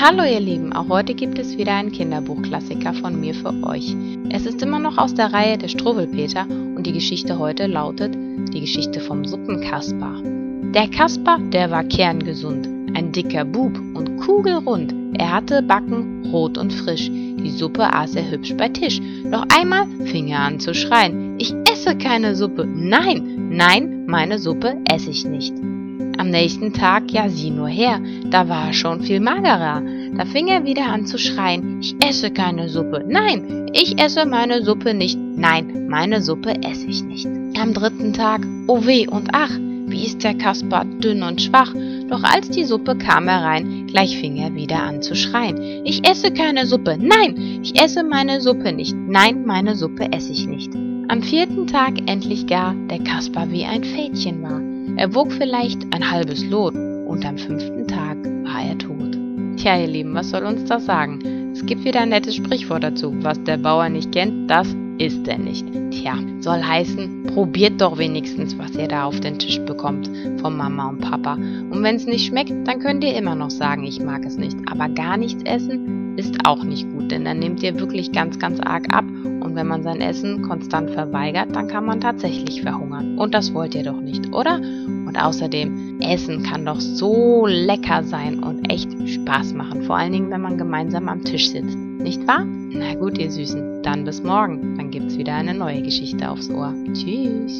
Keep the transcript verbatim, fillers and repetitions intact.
Hallo ihr Lieben, auch heute gibt es wieder einen Kinderbuchklassiker von mir für euch. Es ist immer noch aus der Reihe der Struwwelpeter und die Geschichte heute lautet die Geschichte vom Suppenkasper. Der Kasper, der war kerngesund, ein dicker Bub und kugelrund. Er hatte Backen rot und frisch, die Suppe aß er hübsch bei Tisch. Doch einmal fing er an zu schreien: Ich esse keine Suppe, nein, nein, meine Suppe esse ich nicht. Am nächsten Tag, ja sieh nur her, da war er schon viel magerer. Da fing er wieder an zu schreien: Ich esse keine Suppe, nein, ich esse meine Suppe nicht, nein, meine Suppe esse ich nicht. Am dritten Tag, oh weh und ach, wie ist der Kasper dünn und schwach. Doch als die Suppe kam herein, gleich fing er wieder an zu schreien: Ich esse keine Suppe, nein, ich esse meine Suppe nicht, nein, meine Suppe esse ich nicht. Am vierten Tag endlich gar der Kasper wie ein Fädchen war. Er wog vielleicht ein halbes Lot und am fünften Tag war er tot. Tja, ihr Lieben, was soll uns das sagen? Es gibt wieder ein nettes Sprichwort dazu: Was der Bauer nicht kennt, das isst er nicht. Tja, soll heißen, probiert doch wenigstens, was ihr da auf den Tisch bekommt von Mama und Papa. Und wenn es nicht schmeckt, dann könnt ihr immer noch sagen, ich mag es nicht. Aber gar nichts essen ist auch nicht gut, denn dann nehmt ihr wirklich ganz, ganz arg ab. Und wenn man sein Essen konstant verweigert, dann kann man tatsächlich verhungern. Und das wollt ihr doch nicht, oder? Und außerdem, Essen kann doch so lecker sein und echt Spaß machen. Vor allen Dingen, wenn man gemeinsam am Tisch sitzt. Nicht wahr? Na gut, ihr Süßen, dann bis morgen. Dann gibt's wieder eine neue Geschichte aufs Ohr. Tschüss.